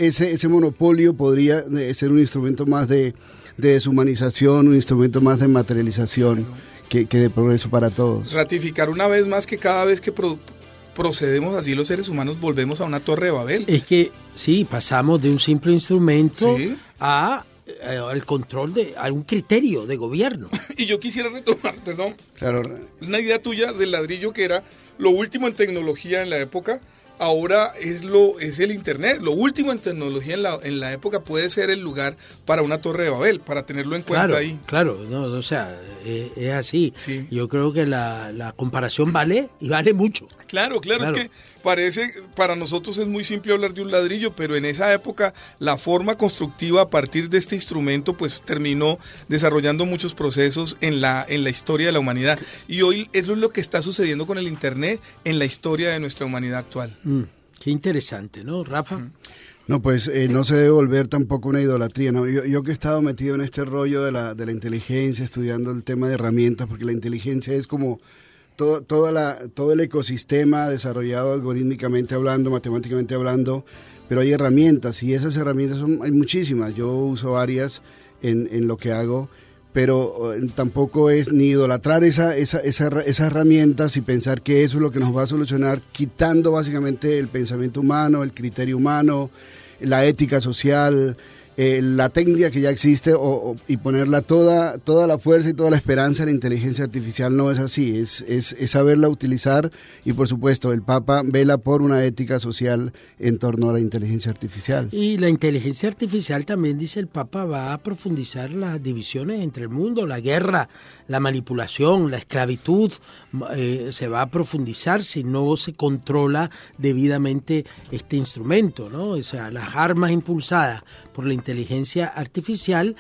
ese monopolio podría ser un instrumento más de deshumanización, un instrumento más de materialización, claro, que de progreso para todos. Ratificar una vez más que cada vez que procedemos así los seres humanos volvemos a una torre de Babel. Es que sí, pasamos de un simple instrumento al control a un criterio de gobierno. Y yo quisiera retomar, perdón, claro, una idea tuya del ladrillo que era lo último en tecnología en la época. Ahora es el internet. Lo último en tecnología en la época puede ser el lugar para una torre de Babel, para tenerlo en cuenta ahí. Claro, no, o sea, es así. Sí. Yo creo que la comparación vale y vale mucho. Claro, es que para nosotros es muy simple hablar de un ladrillo, pero en esa época la forma constructiva a partir de este instrumento pues terminó desarrollando muchos procesos en la historia de la humanidad. Y hoy eso es lo que está sucediendo con el internet en la historia de nuestra humanidad actual. Qué interesante, ¿no, Rafa? No, pues no se debe volver tampoco una idolatría, ¿no? Yo que he estado metido en este rollo de la inteligencia, estudiando el tema de herramientas, porque la inteligencia es como todo el ecosistema desarrollado algorítmicamente hablando, matemáticamente hablando, pero hay herramientas y esas herramientas hay muchísimas. Yo uso varias en lo que hago, pero tampoco es ni idolatrar esas herramientas y pensar que eso es lo que nos va a solucionar, quitando básicamente el pensamiento humano, el criterio humano, la ética social, la técnica que ya existe y ponerla toda la fuerza y toda la esperanza en la inteligencia artificial. No es así, es saberla utilizar, y por supuesto el Papa vela por una ética social en torno a la inteligencia artificial. Y la inteligencia artificial también, dice el Papa, va a profundizar las divisiones entre el mundo, la guerra, la manipulación, la esclavitud, se va a profundizar si no se controla debidamente este instrumento, ¿no? O sea, las armas impulsadas por la inteligencia artificial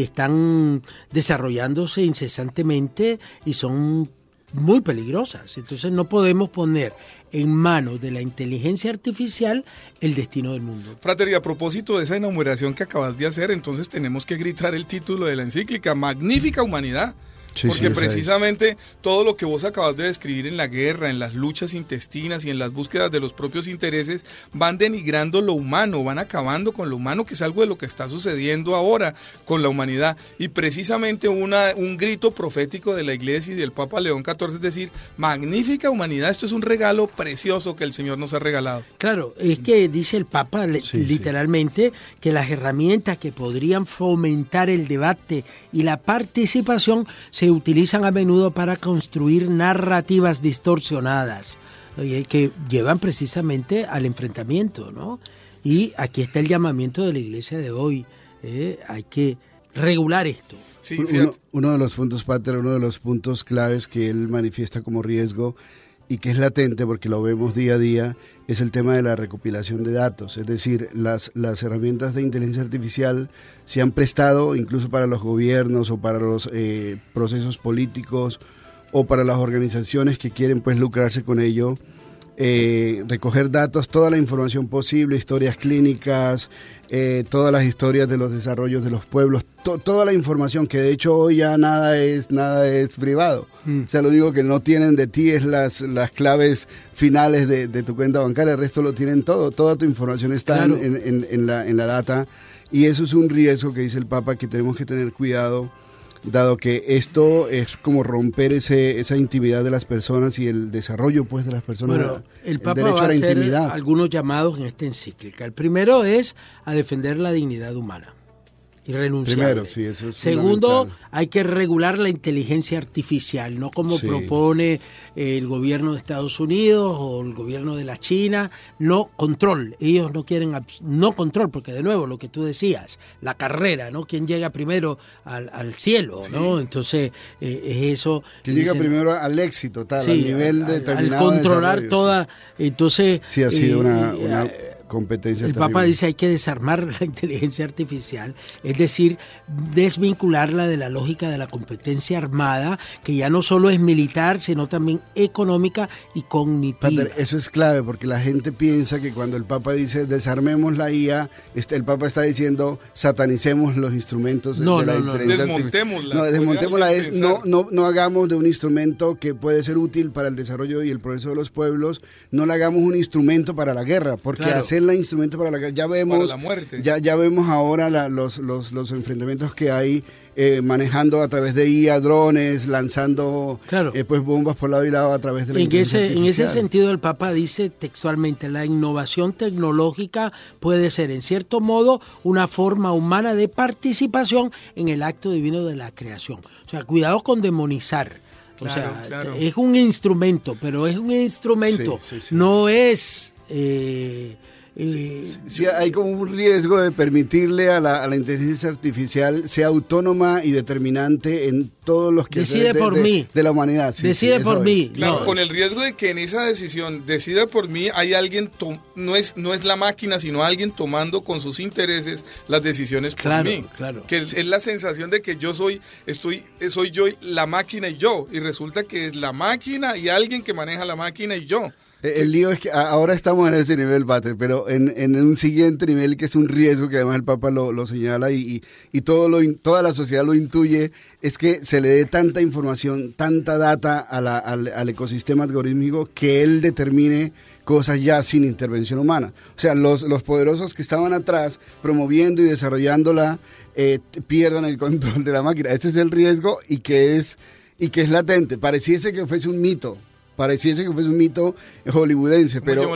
están desarrollándose incesantemente y son muy peligrosas. Entonces no podemos poner en manos de la inteligencia artificial el destino del mundo. Frater, y a propósito de esa enumeración que acabas de hacer, entonces tenemos que gritar el título de la encíclica, Magnífica Humanidad. Sí, porque precisamente todo lo que vos acabas de describir en la guerra, en las luchas intestinas y en las búsquedas de los propios intereses, van denigrando lo humano, van acabando con lo humano, que es algo de lo que está sucediendo ahora con la humanidad. Y precisamente un grito profético de la Iglesia y del Papa León XIV es decir, magnífica humanidad, esto es un regalo precioso que el Señor nos ha regalado. Claro, es que dice el Papa literalmente que las herramientas que podrían fomentar el debate y la participación se utilizan a menudo para construir narrativas distorsionadas que llevan precisamente al enfrentamiento, ¿no? Y aquí está el llamamiento de la Iglesia de hoy, hay que regular esto. Sí, uno de los puntos, Pater, uno de los puntos claves que él manifiesta como riesgo y que es latente porque lo vemos día a día, es el tema de la recopilación de datos. Es decir, las herramientas de inteligencia artificial se han prestado incluso para los gobiernos o para los procesos políticos o para las organizaciones que quieren pues lucrarse con ello, recoger datos, toda la información posible, historias clínicas, todas las historias de los desarrollos de los pueblos, toda la información, que de hecho hoy ya nada es privado. O sea, lo único que no tienen de ti es las claves finales de tu cuenta bancaria, el resto lo tienen todo, toda tu información está claro en la data, y eso es un riesgo que dice el Papa que tenemos que tener cuidado, dado que esto es como romper esa intimidad de las personas y el desarrollo pues de las personas. Bueno, el Papa va a hacer algunos llamados en esta encíclica. El primero es a defender la dignidad humana, irrenunciable. Primero, sí, eso es Segundo, hay que regular la inteligencia artificial, no como propone el gobierno de Estados Unidos o el gobierno de la China, no control. Ellos no quieren no control, porque de nuevo lo que tú decías, la carrera, ¿no? ¿Quién llega primero al cielo? ¿No? Entonces, es eso. ¿Quién llega primero al éxito, tal, al nivel determinado? Al controlar toda. Entonces. Sí, ha sido una competencia el terrible. Papa dice hay que desarmar la inteligencia artificial, es decir, desvincularla de la lógica de la competencia armada, que ya no solo es militar, sino también económica y cognitiva. Pater, eso es clave, porque la gente piensa que cuando el Papa dice desarmemos la IA, el Papa está diciendo satanicemos los instrumentos de la inteligencia desmontémosla. No, desmontémosla es no hagamos de un instrumento que puede ser útil para el desarrollo y el progreso de los pueblos, no le hagamos un instrumento para la guerra, porque hacer el instrumento para la guerra. Ya vemos, para la muerte. Ya vemos ahora los enfrentamientos que hay manejando a través de IA, drones, lanzando pues bombas por lado y lado a través de la inteligencia artificial. En ese sentido, el Papa dice textualmente, la innovación tecnológica puede ser, en cierto modo, una forma humana de participación en el acto divino de la creación. O sea, cuidado con demonizar. Claro. Es un instrumento, pero es un instrumento, sí. No es... Sí, hay como un riesgo de permitirle a la inteligencia artificial sea autónoma y determinante en todos los que decide por mí de la humanidad. Decide por mí. Claro, con el riesgo de que en esa decisión decida por mí hay alguien, no es la máquina, sino alguien tomando con sus intereses las decisiones por mí. Claro. Que es la sensación de que yo soy yo, la máquina y yo, y resulta que es la máquina y alguien que maneja la máquina y yo. El lío es que ahora estamos en ese nivel, Pater, pero en un siguiente nivel que es un riesgo que además el Papa lo señala y toda la sociedad lo intuye, es que se le dé tanta información, tanta data al ecosistema algorítmico que él determine cosas ya sin intervención humana. O sea, los poderosos que estaban atrás promoviendo y desarrollándola pierdan el control de la máquina. Ese es el riesgo y que es latente. Pareciese que fuese un mito hollywoodense, pero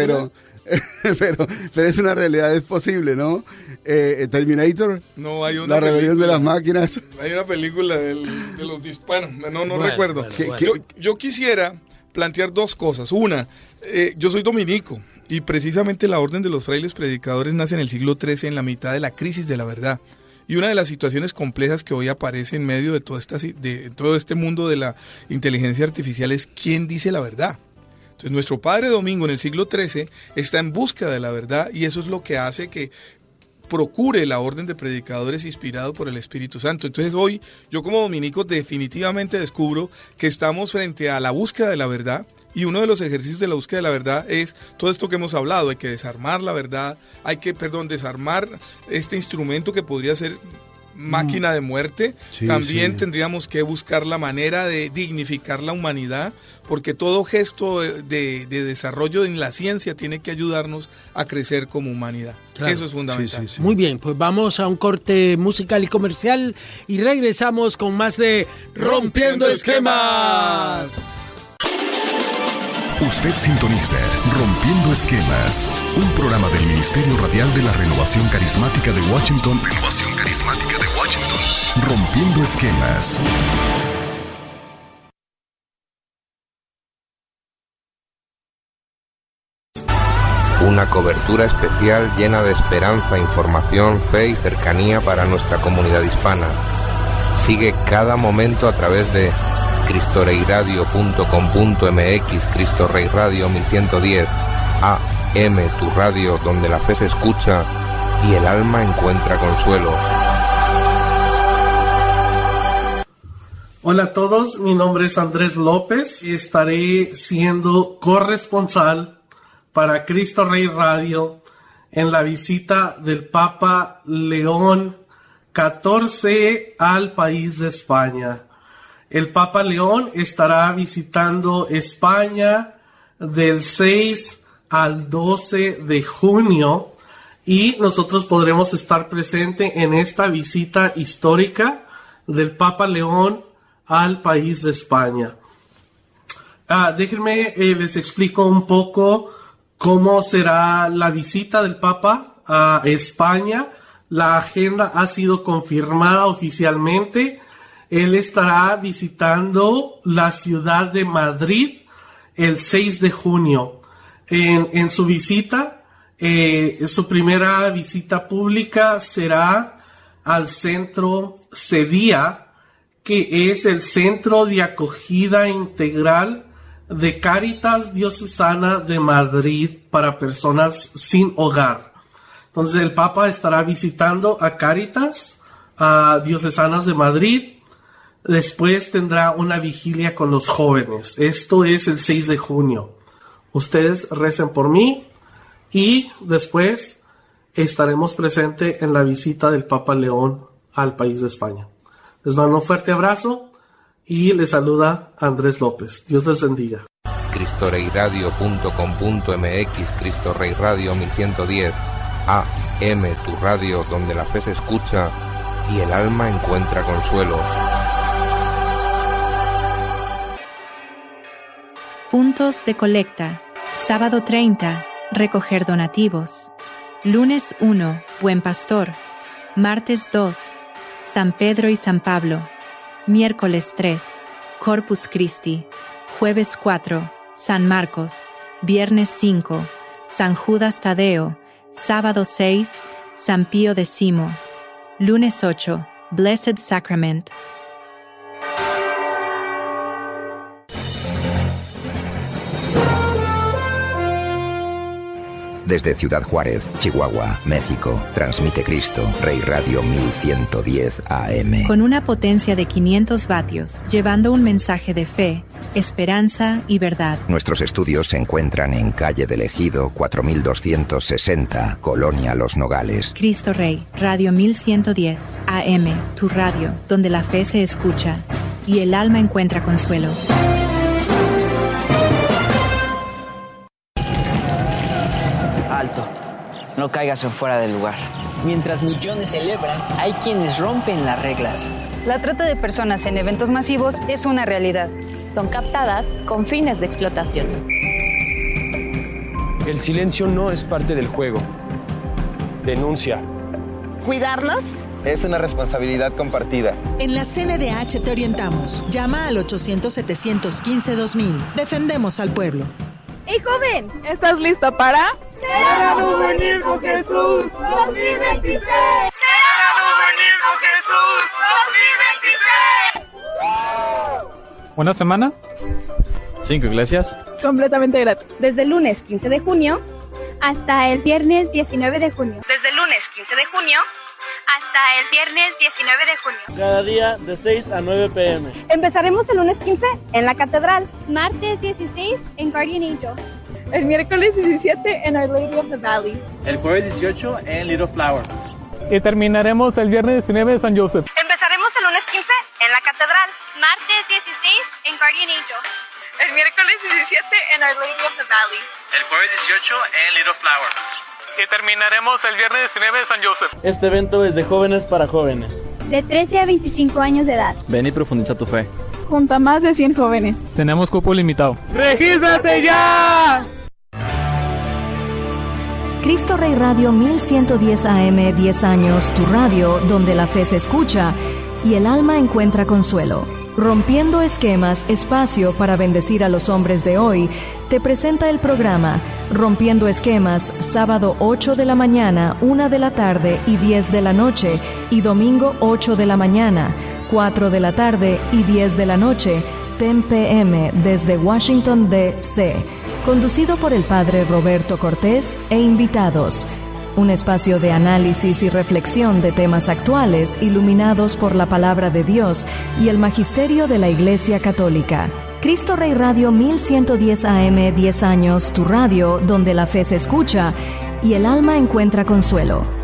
es una realidad, es posible, ¿no? Terminator, no, hay una la rebelión de las máquinas. Hay una película de los disparos, no recuerdo. Yo quisiera plantear dos cosas. Una, yo soy dominico y precisamente la Orden de los Frailes Predicadores nace en el siglo XIII, en la mitad de la crisis de la verdad. Y una de las situaciones complejas que hoy aparece en medio de todo este mundo de la inteligencia artificial es quién dice la verdad. Entonces nuestro Padre Domingo en el siglo XIII está en búsqueda de la verdad y eso es lo que hace que procure la orden de predicadores inspirado por el Espíritu Santo. Entonces hoy yo como dominico definitivamente descubro que estamos frente a la búsqueda de la verdad. Y uno de los ejercicios de la búsqueda de la verdad es todo esto que hemos hablado, hay que desarmar la verdad, desarmar este instrumento que podría ser máquina de muerte. También tendríamos que buscar la manera de dignificar la humanidad, porque todo gesto de desarrollo en la ciencia tiene que ayudarnos a crecer como humanidad. Claro. Eso es fundamental. Muy bien, pues vamos a un corte musical y comercial y regresamos con más de Rompiendo Esquemas. Usted sintoniza Rompiendo Esquemas, un programa del Ministerio Radial de la Renovación Carismática de Washington. Rompiendo Esquemas. Una cobertura especial llena de esperanza, información, fe y cercanía para nuestra comunidad hispana. Sigue cada momento a través de cristoreiradio.com.mx, Cristo Rey Radio 1110, AM, tu radio donde la fe se escucha y el alma encuentra consuelo. Hola a todos, mi nombre es Andrés López y estaré siendo corresponsal para Cristo Rey Radio en la visita del Papa León XIV al país de España. El Papa León estará visitando España del 6 al 12 de junio y nosotros podremos estar presentes en esta visita histórica del Papa León al país de España. Déjenme les explico un poco cómo será la visita del Papa a España. La agenda ha sido confirmada oficialmente. Él estará visitando la ciudad de Madrid el 6 de junio. En su visita, su primera visita pública será al centro CEDIA, que es el Centro de Acogida Integral de Cáritas Diocesana de Madrid para personas sin hogar. Entonces el Papa estará visitando a Cáritas Diocesanas de Madrid. Después tendrá una vigilia con los jóvenes. Esto es el 6 de junio. Ustedes recen por mí y después estaremos presentes en la visita del Papa León al país de España. Les mando un fuerte abrazo y les saluda Andrés López. Dios les bendiga. cristoreiradio.com.mx, Cristo Rey Radio 1110 AM, tu radio donde la fe se escucha y el alma encuentra consuelo. Puntos de colecta. Sábado 30, recoger donativos. Lunes 1, Buen Pastor. Martes 2, San Pedro y San Pablo. Miércoles 3, Corpus Christi. Jueves 4, San Marcos. Viernes 5, San Judas Tadeo. Sábado 6, San Pío X. Lunes 8, Blessed Sacrament. Desde Ciudad Juárez, Chihuahua, México, transmite Cristo Rey Radio 1110 AM. Con una potencia de 500 vatios, llevando un mensaje de fe, esperanza y verdad. Nuestros estudios se encuentran en Calle del Ejido, 4260, Colonia Los Nogales. Cristo Rey, Radio 1110 AM, tu radio, donde la fe se escucha y el alma encuentra consuelo. Alto, no caigas en fuera del lugar. Mientras millones celebran, hay quienes rompen las reglas. La trata de personas en eventos masivos es una realidad. Son captadas con fines de explotación. El silencio no es parte del juego. Denuncia. ¿Cuidarnos? Es una responsabilidad compartida. En la CNDH te orientamos. Llama al 800-715-2000. Defendemos al pueblo. ¡Hey, joven! ¿Estás listo para...? ¡Queremos venir con Jesús 2026! ¡Queremos venir con Jesús 2026! ¿Una semana? 5 iglesias. Completamente gratis. Desde el lunes 15 de junio hasta el viernes 19 de junio. Desde el lunes 15 de junio hasta el viernes 19 de junio. Cada día de 6 a 9 p.m. Empezaremos el lunes 15 en la Catedral. Martes 16 en Guardian Angel. El miércoles 17 en Our Lady of the Valley. El jueves 18 en Little Flower. Y terminaremos el viernes 19 en San Joseph. Empezaremos el lunes 15 en la Catedral. Martes 16 en Guardian Angel. El miércoles 17 en Our Lady of the Valley. El jueves 18 en Little Flower. Y terminaremos el viernes 19 en San Joseph. Este evento es de jóvenes para jóvenes. De 13 a 25 años de edad. Ven y profundiza tu fe. Junto a más de 100 jóvenes. Tenemos cupo limitado. ¡Regístrate ya! Cristo Rey Radio 1110 AM, 10 años, tu radio, donde la fe se escucha y el alma encuentra consuelo. Rompiendo esquemas, espacio para bendecir a los hombres de hoy, te presenta el programa Rompiendo Esquemas, sábado 8 de la mañana, 1 de la tarde y 10 de la noche, y domingo 8 de la mañana, 4 de la tarde y 10 de la noche, 10 p.m. desde Washington, D.C., conducido por el Padre Roberto Cortés e invitados. Un espacio de análisis y reflexión de temas actuales iluminados por la palabra de Dios y el magisterio de la Iglesia Católica. Cristo Rey Radio 1110 AM, 10 años, tu radio, donde la fe se escucha y el alma encuentra consuelo.